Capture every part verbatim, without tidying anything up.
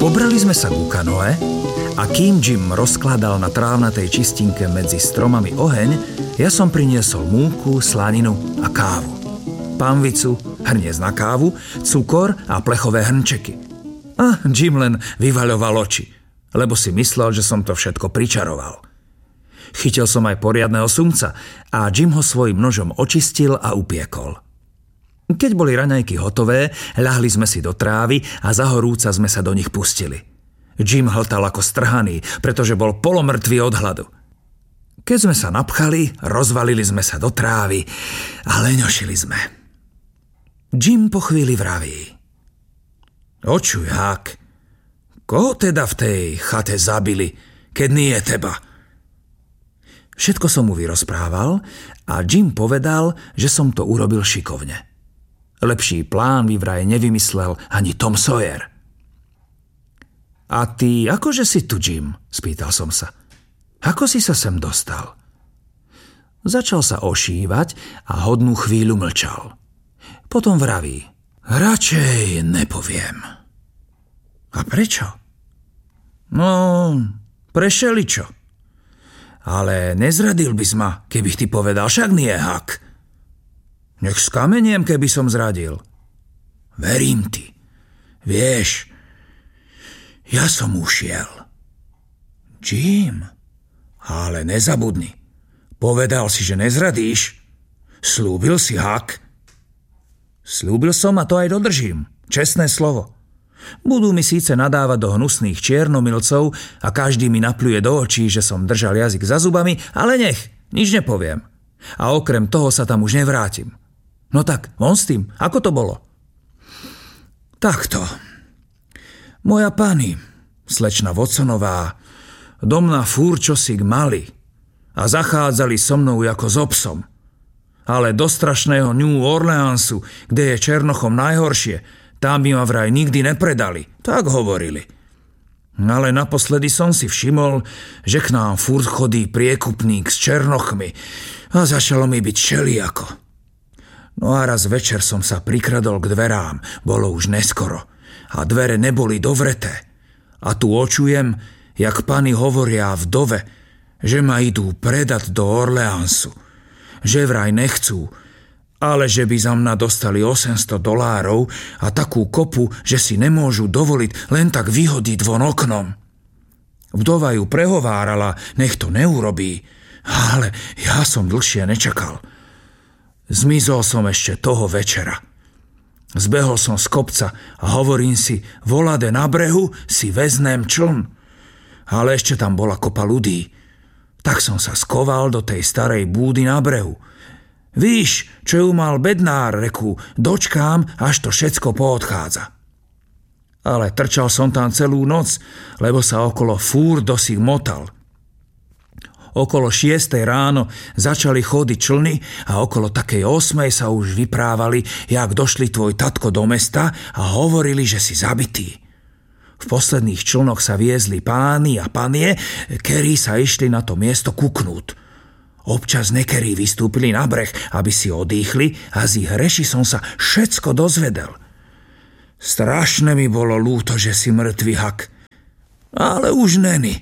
Pobrali sme sa ku kanoe a kým Jim rozkladal na trávnatej čistinke medzi stromami oheň, ja som priniesol múku, slaninu a kávu. Panvicu, hrniec na kávu, cukor a plechové hrnčeky. A Jim len vyvaľoval oči, lebo si myslel, že som to všetko pričaroval. Chytil som aj poriadneho sumca a Jim ho svojím nožom očistil a upiekol. Keď boli raňajky hotové, ľahli sme si do trávy a za horúca sme sa do nich pustili. Jim hltal ako strhaný, pretože bol polomrtvý od hladu. Keď sme sa napchali, rozvalili sme sa do trávy a leňošili sme. Jim po chvíli vraví: Očuj, Hák, koho teda v tej chate zabili, keď nie je teba? Všetko som mu vyrozprával a Jim povedal, že som to urobil šikovne. Lepší plán by vraj nevymyslel ani Tom Sawyer. A ty, akože si tu, Jim? Spýtal som sa. Ako si sa sem dostal? Začal sa ošívať a hodnú chvíľu mlčal. Potom vraví: Radšej nepoviem. A prečo? No, pre šeličo. Ale nezradil by ma, keby ti povedal, však nie, Hák. Nech skameniem, keby som zradil. Verím ti. Vieš, ja som ušiel. Jim, ale nezabudni. Povedal si, že nezradíš. Slúbil si, Hák. Slúbil som a to aj dodržím. Čestné slovo. Budú mi síce nadávať do hnusných čiernomilcov a každý mi napľuje do očí, že som držal jazyk za zubami, ale nech, nič nepoviem. A okrem toho sa tam už nevrátim. No tak, von s tým, ako to bolo? Takto. Moja pani, slečna Watsonová, dom na fúr čosi mali a zachádzali so mnou ako s obsom. Ale do strašného New Orleansu, kde je Černochom najhoršie, tam by ma vraj nikdy nepredali, tak hovorili. Ale naposledy som si všimol, že k nám furt chodí priekupník s Černochmi a začalo mi byť všelijako. No a raz večer som sa prikradol k dverám, bolo už neskoro a dvere neboli dovreté. A tu očujem, jak pani hovoria vdove, že ma idú predať do Orleansu, že vraj nechcú, ale že by za mňa dostali osemsto dolárov a takú kopu, že si nemôžu dovoliť len tak vyhodiť von oknom. Vdova ju prehovárala, nech to neurobí, ale ja som dlhšie nečakal. Zmizol som ešte toho večera. Zbehol som z kopca a hovorím si, volade na brehu si veznem čln. Ale ešte tam bola kopa ľudí. Tak som sa skoval do tej starej búdy na brehu. Víš, čo ju mal bednár, reku, dočkám, až to všetko poodchádza. Ale trčal som tam celú noc, lebo sa okolo fúr dosih motal. Okolo šiestej ráno začali chodiť člny a okolo takej osmej sa už vyprávali, jak došli tvoj tatko do mesta a hovorili, že si zabitý. V posledných člnoch sa viezli páni a panie, ktorí sa išli na to miesto kuknúť. Občas nekerí vystúpili na breh, aby si odýchli a z ich reši som sa všetko dozvedel. Strašne mi bolo ľúto, že si mŕtvy, Hak. Ale už neni.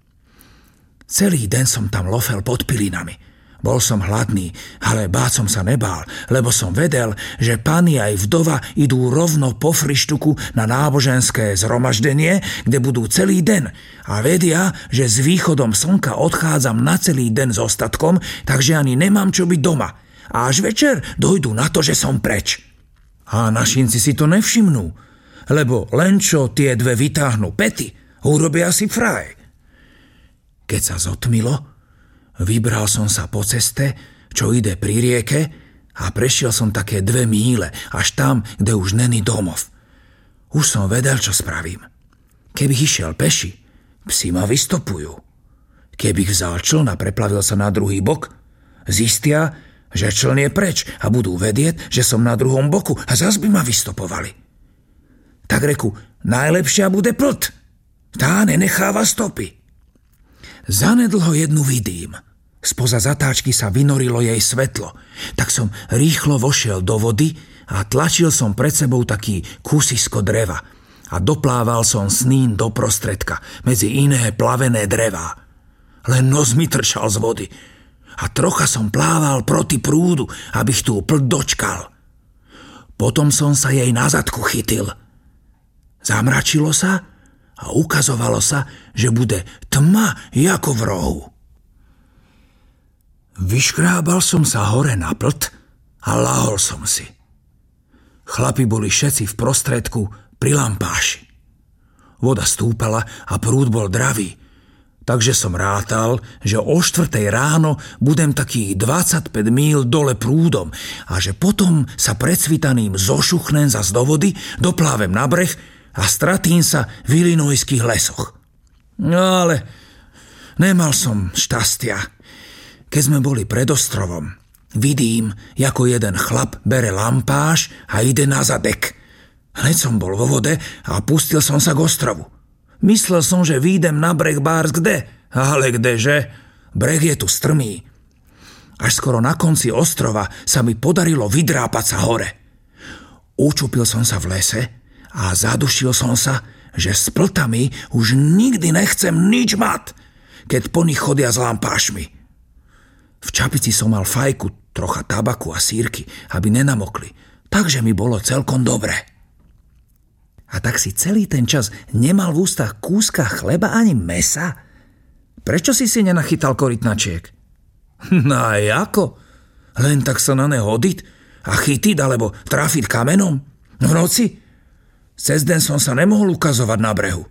Celý deň som tam lofel pod pilinami. Bol som hladný, ale báť som sa nebál, lebo som vedel, že pani aj vdova idú rovno po Frištuku na náboženské zhromaždenie, kde budú celý deň a vedia, že s východom slnka odchádzam na celý deň s ostatkom, takže ani nemám čo byť doma. A až večer dojdu na to, že som preč. A našinci si to nevšimnú, lebo len čo tie dve vytáhnú pety, urobia si fraj. Keď sa zotmilo, vybral som sa po ceste, čo ide pri rieke a prešiel som také dve míle, až tam, kde už není domov. Už som vedel, čo spravím. Keby išiel peši, psi ma vystopujú. Keby vzal čln a preplavil sa na druhý bok, zistia, že čln je preč a budú vedieť, že som na druhom boku a zas by ma vystopovali. Tak reku, najlepšia bude plot. Tá nenecháva stopy. Zanedlho jednu vidím. Spoza zatáčky sa vynorilo jej svetlo, tak som rýchlo vošiel do vody a tlačil som pred sebou taký kúsisko dreva. a doplával som s ním do prostredka, medzi iné plavené drevá. Len nos mi trčal z vody a trocha som plával proti prúdu, abych tú plť dočkal. Potom som sa jej na zadku chytil. Zamračilo sa a ukazovalo sa, že bude tma ako v rohu. Vyškrábal som sa hore na plť a lahol som si. Chlapi boli všetci v prostredku pri lampáši. Voda stúpala a prúd bol dravý, takže som rátal, že o štvrtej ráno budem takých dvadsaťpäť míľ dole prúdom a že potom sa predsvitaným zošuchnem zas do vody, doplávem na breh a stratím sa v Illinoiských lesoch. No ale nemal som šťastia. Keď sme boli pred ostrovom, vidím, ako jeden chlap bere lampáš a ide na zadek. Hneď som bol vo vode a pustil som sa k ostrovu. Myslel som, že výjdem na breh bárs kde, ale kdeže? Breh je tu strmý. Až skoro na konci ostrova sa mi podarilo vydrápať sa hore. Učupil som sa v lese a zadušil som sa, že s pltami už nikdy nechcem nič mať, keď po nich chodia s lampášmi. V čapici som mal fajku, trocha tabaku a sírky, aby nenamokli, takže mi bolo celkom dobre. A tak si celý ten čas nemal v ústach kúska chleba ani mesa? Prečo si si nenachytal korytnačiek? No a ako? Len tak sa na ne hodiť a chytiť alebo trafiť kamenom? V noci? Cez deň som sa nemohol ukazovať na brehu.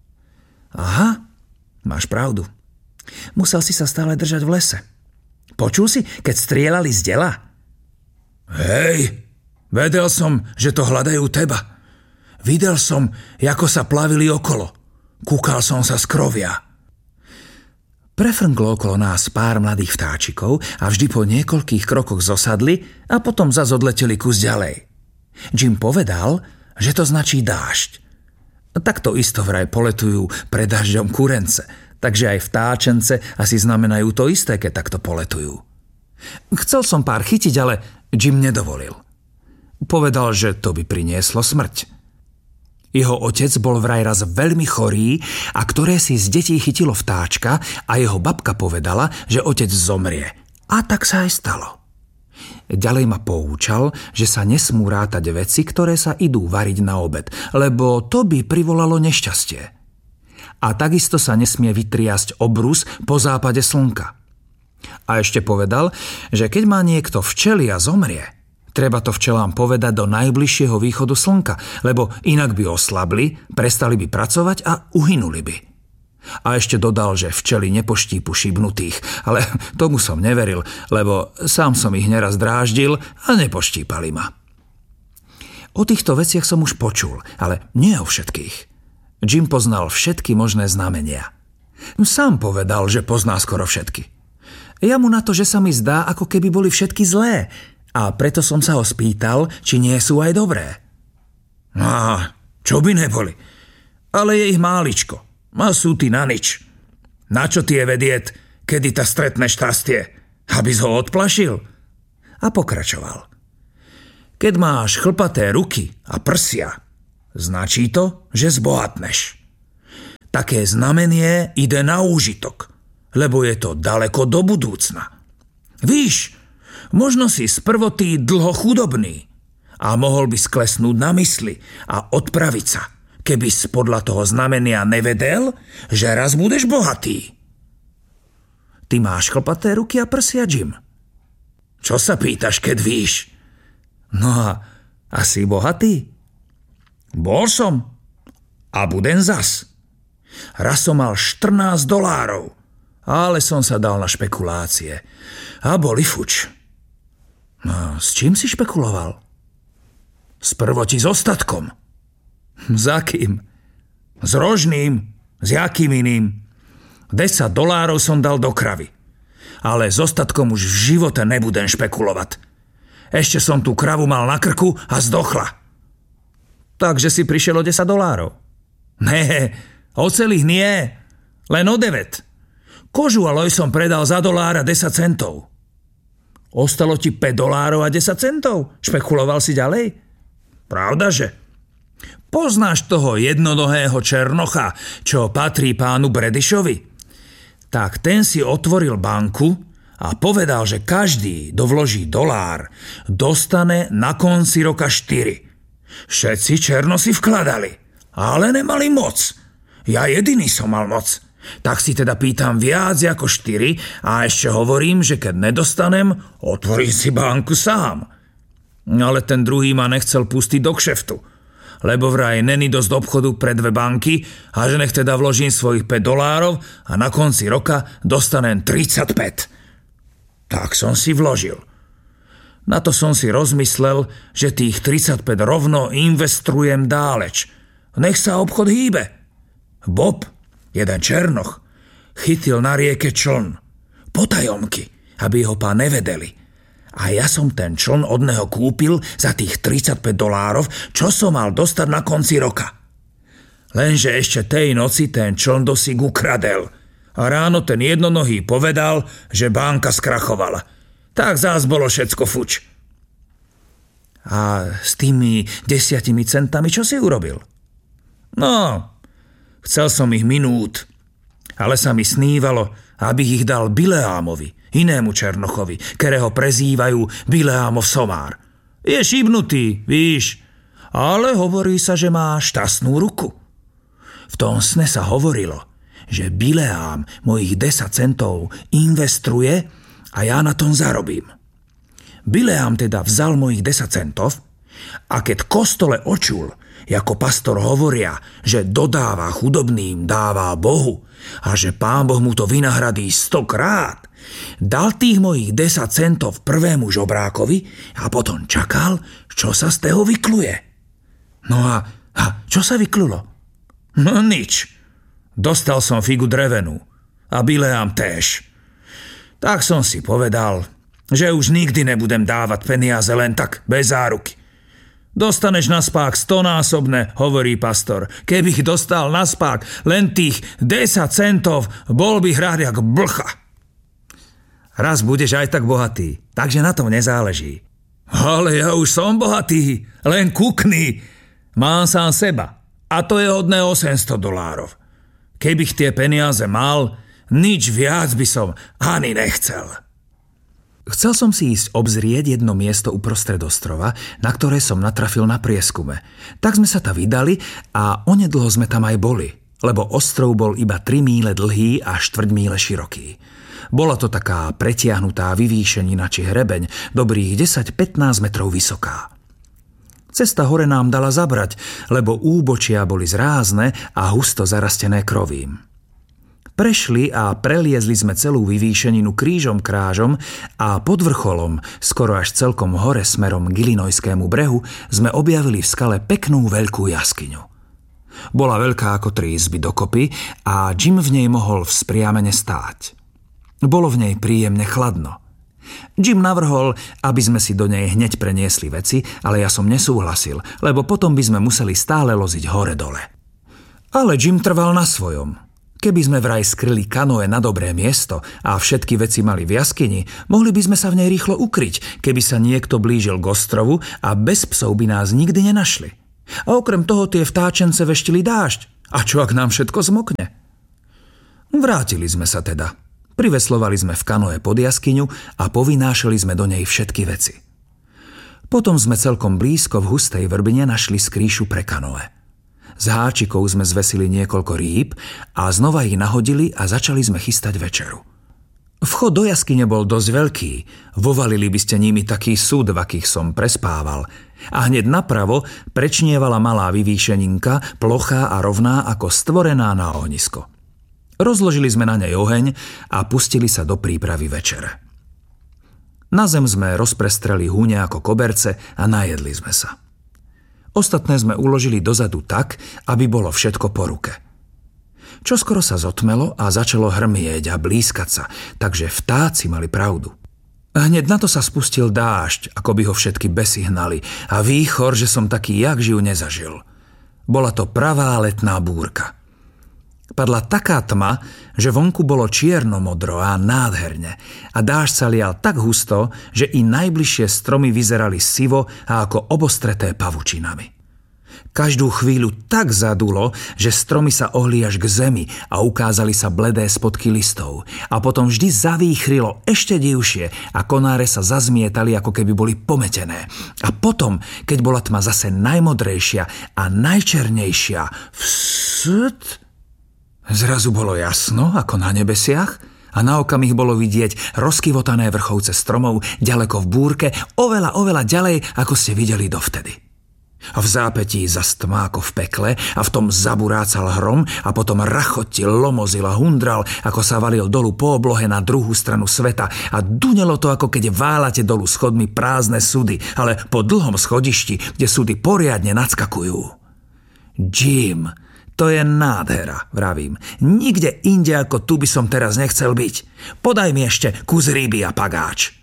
Aha, máš pravdu. Musel si sa stále držať v lese. Počul si, keď strieľali z dela? Hej, vedel som, že to hľadajú teba. Videl som, ako sa plavili okolo. Kúkal som sa z krovia. Prefrnklo okolo nás pár mladých vtáčikov a vždy po niekoľkých krokoch zosadli a potom zas odleteli kus ďalej. Jim povedal, že to značí dážď. Takto isto vraj poletujú pred dažďom kurence, takže aj vtáčence asi znamenajú to isté, keď takto poletujú. Chcel som pár chytiť, ale Jim nedovolil. Povedal, že to by prinieslo smrť. Jeho otec bol vraj raz veľmi chorý a ktoré si z detí chytilo vtáčka a jeho babka povedala, že otec zomrie. A tak sa aj stalo. Ďalej ma poučal, že sa nesmú rátať veci, ktoré sa idú variť na obed, lebo to by privolalo nešťastie. A takisto sa nesmie vytriasť obrus po západe slnka. A ešte povedal, že keď má niekto včely a zomrie, treba to včelám povedať do najbližšieho východu slnka, lebo inak by oslabli, prestali by pracovať a uhynuli by. A ešte dodal, že včely nepoštípu šibnutých, ale tomu som neveril, lebo sám som ich neraz dráždil a nepoštípali ma. O týchto veciach som už počul, ale nie o všetkých. Jim poznal všetky možné znamenia. Sám povedal, že pozná skoro všetky. Ja mu na to, že sa mi zdá, ako keby boli všetky zlé, a preto som sa ho spýtal, či nie sú aj dobré. No, čo by neboli? Ale je ich máličko. A sú ty na nič. Na čo ti je vedieť, kedy ta stretne šťastie? Aby ho odplašil? A pokračoval. Keď máš chlpaté ruky a prsia, značí to, že zbohatneš. Také znamenie ide na úžitok, lebo je to daleko do budúcna. Víš, možno si sprvotý dlho chudobný a mohol by sklesnúť na mysli a odpraviť sa, keby si podľa toho znamenia nevedel, že raz budeš bohatý. Ty máš chlpaté ruky a prsia, Jim. Čo sa pýtaš, keď víš? No a asi bohatý? Bol som a budem zas. Raz som mal štrnásť dolárov, ale som sa dal na špekulácie a boli fuč. No, s čím si špekuloval? S prvoti s ostatkom. Za kým? S rožným? S jakým iným? desať dolárov som dal do kravy. Ale s ostatkom už v živote nebudem špekulovať. Ešte som tú kravu mal na krku a zdochla. Takže si prišiel o desať dolárov? Ne, o celých nie. Len o deväť. Kožu a loj som predal za dolára desať centov. Ostalo ti päť dolárov a desať centov? Špekuloval si ďalej? Pravdaže? Poznáš toho jednonohého černocha, čo patrí pánu Bredišovi? Tak ten si otvoril banku a povedal, že každý, kto vloží dolár, dostane na konci roka štyri. Všetci černo si vkladali, ale nemali moc. Ja jediný som mal moc. Tak si teda pýtam viac ako štyri a ešte hovorím, že keď nedostanem, otvorím si banku sám. Ale ten druhý ma nechcel pustiť do kšeftu, lebo vraj není dosť obchodu pre dve banky a že nech teda vložím svojich päť dolárov a na konci roka dostanem tridsaťpäť. Tak som si vložil. Na to som si rozmyslel, že tých tridsaťpäť rovno investujem dáleč. Nech sa obchod hýbe. Bob, jeden černoch, chytil na rieke čln. Potajomky, aby ho pán nevedeli. A ja som ten čln od neho kúpil za tých tridsaťpäť dolárov, čo som mal dostať na konci roka. Lenže ešte tej noci ten čln dosík ukradel. A ráno ten jednonohý povedal, že banka skrachovala. Tak zás bolo všetko fuč. A s tými desiatimi centami čo si urobil? No, chcel som ich minút, ale sa mi snívalo, aby ich dal Bileámovi, inému černochovi, ktorého prezývajú Bileámov somár. Je šibnutý, víš, ale hovorí sa, že má šťastnú ruku. V tom sne sa hovorilo, že Bileám mojich desať centov investuje a ja na tom zarobím. Bileám teda vzal mojich desať centov a keď kostole očul, ako pastor hovoria, že dodáva chudobným, dáva Bohu a že Pán Boh mu to vynahradí stokrát, dal tých mojich desať centov prvému žobrákovi a potom čakal, čo sa z toho vykluje. No a, a čo sa vyklulo? No nič. Dostal som figu drevenú a Bileám též. Tak som si povedal, že už nikdy nebudem dávať peniaze len tak, bez záruky. Dostaneš na spák stonásobne, hovorí pastor. Keby ich dostal na spák len tých desať centov, bol by hrať jak blcha. Raz budeš aj tak bohatý, takže na tom nezáleží. Ale ja už som bohatý, len kukni. Mám sám seba a to je hodné osemsto dolárov. Keby tie peniaze mal, nič viac by som ani nechcel. Chcel som si ísť obzrieť jedno miesto uprostred ostrova, na ktoré som natrafil na prieskume. Tak sme sa tam vydali a onedlho sme tam aj boli, lebo ostrov bol iba tri míle dlhý a štvrť míle široký. Bola to taká pretiahnutá vyvýšenina či hrebeň, dobrých desať pätnásť metrov vysoká. Cesta hore nám dala zabrať, lebo úbočia boli zrázne a husto zarastené krovím. Prešli a preliezli sme celú vyvýšeninu krížom krážom a pod vrcholom, skoro až celkom hore smerom k Illinoiskému brehu, sme objavili v skale peknú veľkú jaskyňu. Bola veľká ako tri izby dokopy a Jim v nej mohol vzpriamene stáť. Bolo v nej príjemne chladno. Jim navrhol, aby sme si do nej hneď preniesli veci, ale ja som nesúhlasil, lebo potom by sme museli stále loziť hore-dole. Ale Jim trval na svojom. Keby sme vraj skryli kanoe na dobré miesto a všetky veci mali v jaskyni, mohli by sme sa v nej rýchlo ukryť, keby sa niekto blížil k ostrovu a bez psov by nás nikdy nenašli. A okrem toho tie vtáčence veštili dážď. A čo ak nám všetko zmokne? Vrátili sme sa teda. Priveslovali sme v kanoe pod jaskyňu a povynášali sme do nej všetky veci. Potom sme celkom blízko v hustej vrbine našli skrýšu pre kanoe. Z háčikov sme zvesili niekoľko rýb a znova ich nahodili a začali sme chystať večeru. Vchod do jaskyne bol dosť veľký, vovalili by ste nimi taký súd, v akých som prespával. A hneď napravo prečnievala malá vyvýšeninka, plochá a rovná ako stvorená na ohnisko. Rozložili sme na nej oheň a pustili sa do prípravy večere. Na zem sme rozprestreli húne ako koberce a najedli sme sa. Ostatné sme uložili dozadu tak, aby bolo všetko po ruke. Čoskoro sa zotmelo a začalo hrmieť a blízkať sa, takže vtáci mali pravdu. Hneď na to sa spustil dážď, ako by ho všetky besy hnali a výchor, že som taký jak živ nezažil. Bola to pravá letná búrka. Padla taká tma, že vonku bolo čierno-modro a nádherne a dážď sa lial tak husto, že i najbližšie stromy vyzerali sivo a ako obostreté pavučinami. Každú chvíľu tak zadulo, že stromy sa ohli až k zemi a ukázali sa bledé spodky listov. A potom vždy zavýchrilo ešte divšie a konáre sa zazmietali, ako keby boli pometené. A potom, keď bola tma zase najmodrejšia a najčernejšia, vsd, zrazu bolo jasno, ako na nebesiach, a na okamih bolo vidieť rozkyvotané vrchovce stromov ďaleko v búrke, oveľa, oveľa ďalej, ako ste videli dovtedy. A v zápätí zas tma ako v pekle a v tom zaburácal hrom a potom rachotil, lomozil a hundral, ako sa valil dolu po oblohe na druhú stranu sveta a dunelo to, ako keď válate dolu schodmi prázdne sudy, ale po dlhom schodišti, kde sudy poriadne nadskakujú. Jim, to je nádhera, vravím. Nikde inde ako tu by som teraz nechcel byť. Podaj mi ešte kus ryby a pagáč.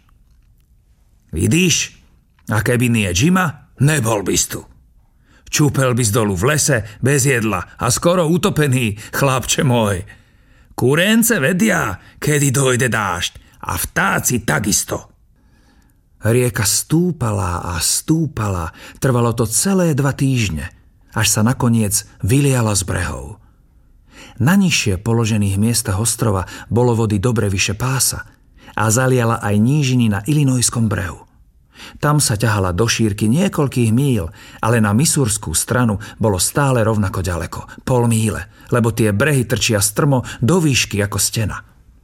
Vidíš? A keby nie Jima, nebol by tu. Čúpel by z dolu v lese, bez jedla a skoro utopený, chlapče môj. Kurence vedia, kedy dojde dážď a vtáci takisto. Rieka stúpala a stúpala, trvalo to celé dva týždne, až sa nakoniec vyliala z brehov. Na nižšie položených miestach ostrova bolo vody dobre vyše pása a zaliala aj nížiny na Illinoiskom brehu. Tam sa ťahala do šírky niekoľkých míl, ale na misúrskú stranu bolo stále rovnako ďaleko, pol míle, lebo tie brehy trčia strmo do výšky ako stena.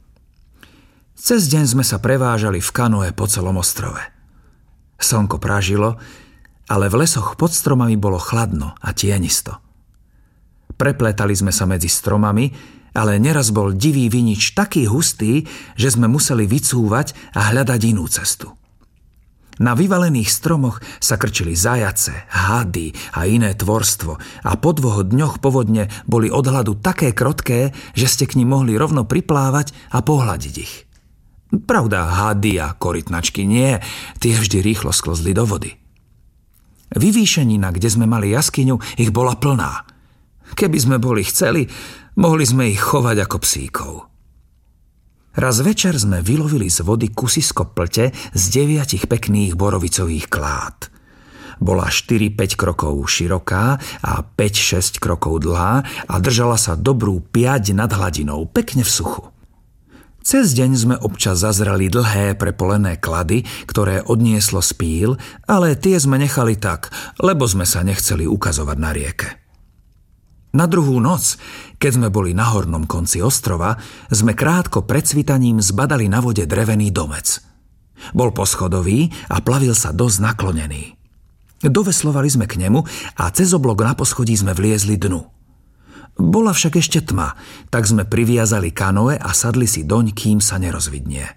Cez deň sme sa prevážali v kanoe po celom ostrove. Slnko pražilo, ale v lesoch pod stromami bolo chladno a tienisto. Prepletali sme sa medzi stromami, ale neraz bol divý vinič taký hustý, že sme museli vycúvať a hľadať inú cestu. Na vyvalených stromoch sa krčili zajace, hady a iné tvorstvo a po dvoch dňoch povodne boli od hladu také krotké, že ste k nim mohli rovno priplávať a pohľadiť ich. Pravda, hady a korytnačky nie, tie vždy rýchlo sklzli do vody. Vyvýšenina, kde sme mali jaskyňu, ich bola plná. Keby sme boli chceli, mohli sme ich chovať ako psíkov. Raz večer sme vylovili z vody kusisko plte z deviatich pekných borovicových klád. Bola štyri päť krokov široká a päť šesť krokov dlhá a držala sa dobrú piať nad hladinou, pekne v suchu. Cez deň sme občas zazreli dlhé prepolené klady, ktoré odnieslo z píl, ale tie sme nechali tak, lebo sme sa nechceli ukazovať na rieke. Na druhú noc, keď sme boli na hornom konci ostrova, sme krátko pred svitaním zbadali na vode drevený domec. Bol poschodový a plavil sa dosť naklonený. Doveslovali sme k nemu a cez oblok na poschodí sme vliezli dnu. Bola však ešte tma, tak sme priviazali kanoe a sadli si doň, kým sa nerozvidnie.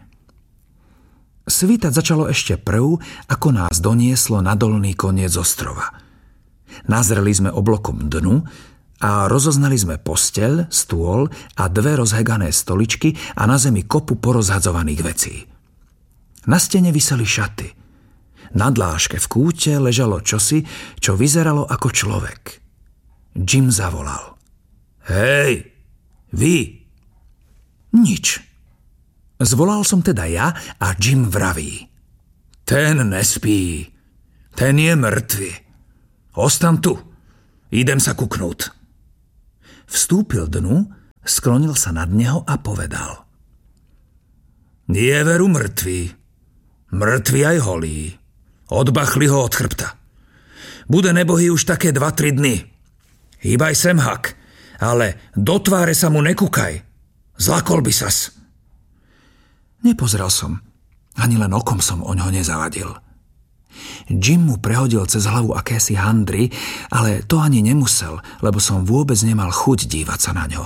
Svítať začalo ešte prv, ako nás donieslo na dolný koniec ostrova. Nazreli sme oblokom dnu a rozoznali sme posteľ, stôl a dve rozhegané stoličky a na zemi kopu porozhadzovaných vecí. Na stene viseli šaty. Na dláške v kúte ležalo čosi, čo vyzeralo ako človek. Jim zavolal. Hej, vy! Nič. Zvolal som teda ja a Jim vraví. Ten nespí. Ten je mŕtvy. Ostan tu. Idem sa kuknúť. Vstúpil dnu, sklonil sa nad neho a povedal. Je veru mŕtvý. Mŕtvý aj holý. Odbachli ho od chrbta. Bude nebohý už také dva tri dny. Hýbaj sem, hak, ale do tváre sa mu nekúkaj. Zlakol by sas. Nepozrel som. Ani len okom som oňho nezavadil. Jim mu prehodil cez hlavu akési handry, ale to ani nemusel, lebo som vôbec nemal chuť dívať sa na ňo.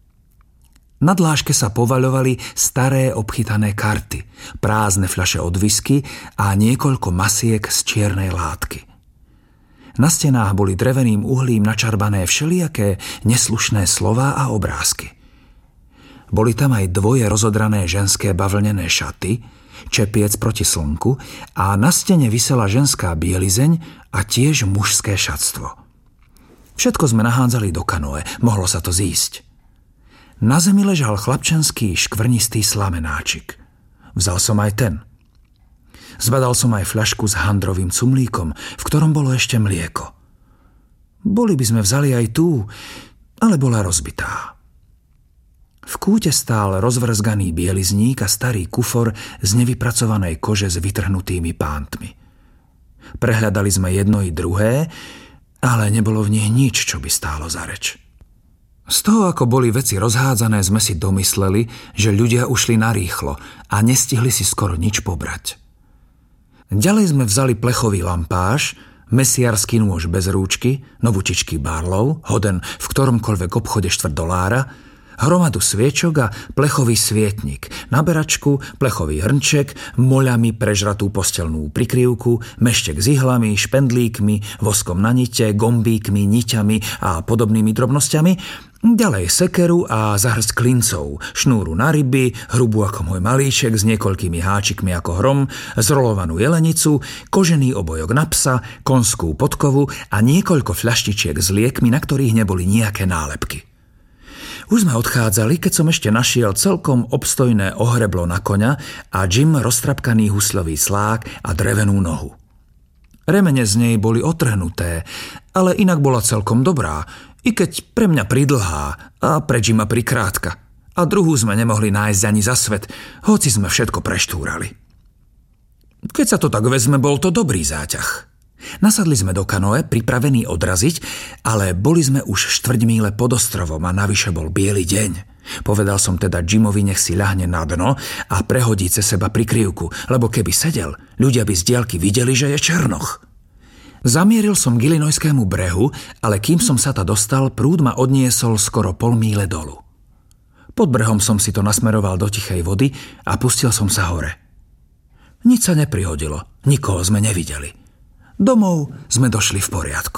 Na dláške sa povaľovali staré obchytané karty, prázdne fľaše od whisky a niekoľko masiek z čiernej látky. Na stenách boli dreveným uhlím načarbané všelijaké neslušné slová a obrázky. Boli tam aj dvoje rozodrané ženské bavlnené šaty, čepiec proti slnku a na stene visela ženská bielizeň a tiež mužské šatstvo. Všetko sme nahádzali do kanoe, mohlo sa to zísť. Na zemi ležal chlapčenský škvrnistý slamenáčik. Vzal som aj ten. Zbadal som aj fľašku s handrovým cumlíkom, v ktorom bolo ešte mlieko. Boli by sme vzali aj tú, ale bola rozbitá. V kúte stál rozvrzganý bielizník a starý kufor z nevypracovanej kože s vytrhnutými pántmi. Prehľadali sme jedno i druhé, ale nebolo v nich nič, čo by stálo za reč. Z toho, ako boli veci rozhádzané, sme si domysleli, že ľudia ušli narýchlo a nestihli si skoro nič pobrať. Ďalej sme vzali plechový lampáš, mesiarsky nôž bez rúčky, novúčičký Barlow, hoden v ktoromkoľvek obchode štvrt dolára, hromadu sviečok a plechový svietnik, naberačku, plechový hrnček, moľami prežratú postelnú prikryvku, meštek s ihlami, špendlíkmi, voskom na nite, gombíkmi, niťami a podobnými drobnosťami, ďalej sekeru a zahrst klincov, šnúru na ryby, hrubú ako môj malíček s niekoľkými háčikmi ako hrom, zrolovanú jelenicu, kožený obojok na psa, konskú podkovu a niekoľko fľaštičiek s liekmi, na ktorých neboli nejaké nálepky. Už sme odchádzali, keď som ešte našiel celkom obstojné ohreblo na koňa a Jim roztrapkaný husľový slák a drevenú nohu. Remene z nej boli otrhnuté, ale inak bola celkom dobrá, i keď pre mňa pridlhá a pre Jima prikrátka. A druhú sme nemohli nájsť ani za svet, hoci sme všetko preštúrali. Keď sa to tak vezme, bol to dobrý záťah. Nasadli sme do kanoe, pripravení odraziť, ale boli sme už štvrť míle pod ostrovom a navyše bol biely deň. Povedal som teda Jimovi, nech si ľahne na dno a prehodí cez seba prikryvku, lebo keby sedel, ľudia by z diaľky videli, že je černoch. Zamieril som k Illinoiskému brehu, ale kým som sa ta dostal, prúd ma odniesol skoro pol míle dolu. Pod brehom som si to nasmeroval do tichej vody a pustil som sa hore. Nič sa neprihodilo, nikoho sme nevideli. Domov sme došli v poriadku.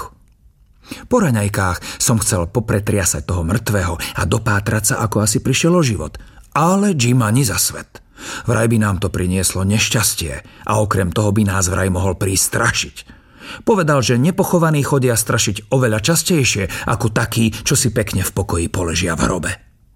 Po raňajkách som chcel popretriasať toho mŕtvého a dopátrať sa, ako asi prišiel o život. Ale Jim ani za svet. Vraj by nám to prinieslo nešťastie a okrem toho by nás vraj mohol prísť strašiť. Povedal, že nepochovaní chodia strašiť oveľa častejšie ako takí, čo si pekne v pokoji poležia v hrobe.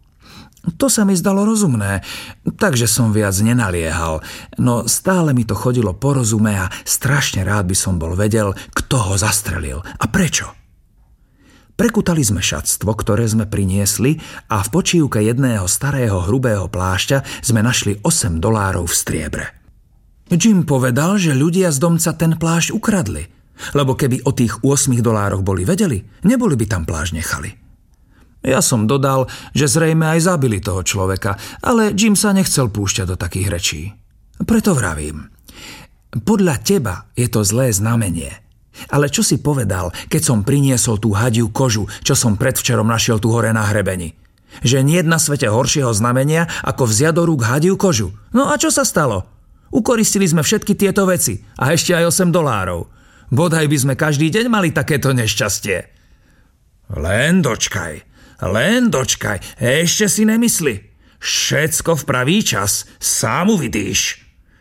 To sa mi zdalo rozumné, takže som viac nenaliehal, no stále mi to chodilo po rozume a strašne rád by som bol vedel, kto ho zastrelil a prečo. Prekutali sme šatstvo, ktoré sme priniesli a v počívke jedného starého hrubého plášťa sme našli osem dolárov v striebre. Jim povedal, že ľudia z domca ten plášť ukradli, lebo keby o tých ôsmich dolároch boli vedeli, neboli by tam plášť nechali. Ja som dodal, že zrejme aj zabili toho človeka, ale Jim sa nechcel púšťať do takých rečí. Preto vravím. Podľa teba je to zlé znamenie. Ale čo si povedal, keď som priniesol tú hadiu kožu, čo som predvčerom našiel tu hore na hrebeni? Že niet na svete horšieho znamenia, ako vziať do rúk hadiu kožu. No a čo sa stalo? Ukoristili sme všetky tieto veci a ešte aj osem dolárov. Bodaj by sme každý deň mali takéto nešťastie. Len dočkaj. Len dočkaj, ešte si nemysli. Všetko v pravý čas, sám uvidíš.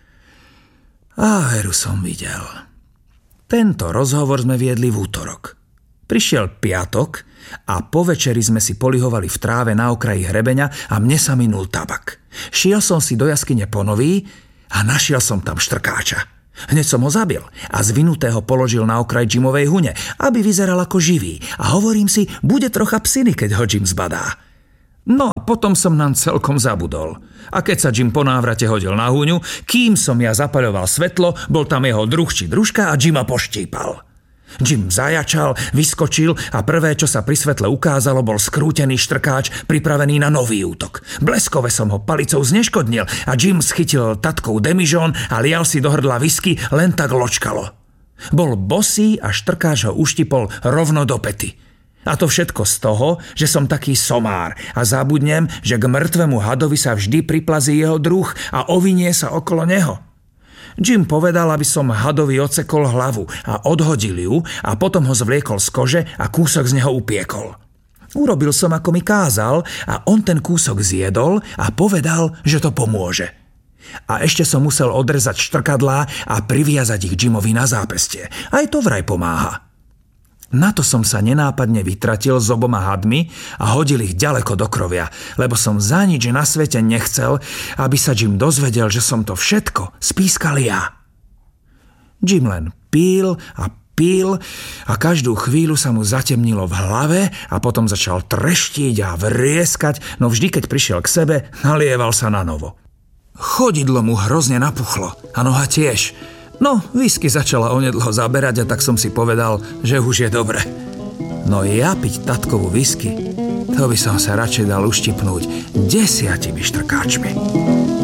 A veru som videl. Tento rozhovor sme viedli v útorok. Prišiel piatok a po večeri sme si polihovali v tráve na okraji hrebeňa a mne sa minul tabak. Šiel som si do jaskyne po nový a našiel som tam štrkáča. Hneď som ho zabil a zvinutého položil na okraj Jimovej hune, aby vyzeral ako živý. A hovorím si, bude trocha psiny, keď ho Jim zbadá. No a potom som nám celkom zabudol. A keď sa Jim po návrate hodil na huňu, kým som ja zapaľoval svetlo, bol tam jeho druh či družka a Jima poštípal. Jim zajačal, vyskočil a prvé, čo sa pri svetle ukázalo, bol skrútený štrkáč pripravený na nový útok. Bleskove som ho palicou zneškodnil a Jim schytil tatkov demižón a lial si do hrdla whisky, len tak ločkalo. Bol bosý a štrkáč ho uštipol rovno do pety. A to všetko z toho, že som taký somár a zabudnem, že k mŕtvemu hadovi sa vždy priplazí jeho druh a ovinie sa okolo neho. Jim povedal, aby som hadovi odsekol hlavu a odhodil ju a potom ho zvliekol z kože a kúsok z neho upiekol. Urobil som, ako mi kázal a on ten kúsok zjedol a povedal, že to pomôže. A ešte som musel odrezať štrkadlá a priviazať ich Jimovi na zápestie. Aj to vraj pomáha. Na to som sa nenápadne vytratil s oboma hadmi a hodil ich ďaleko do krovia, lebo som za nič na svete nechcel, aby sa Jim dozvedel, že som to všetko spískal ja. Jim len pil a pil a každú chvíľu sa mu zatemnilo v hlave a potom začal treštiť a vrieskať, no vždy, keď prišiel k sebe, nalieval sa na novo. Chodidlo mu hrozne napuchlo a noha tiež. No, whisky začala onedlho zaberať a tak som si povedal, že už je dobre. No ja piť tatkovú whisky, to by som sa radšej dal uštipnúť desiatimi štrkáčmi.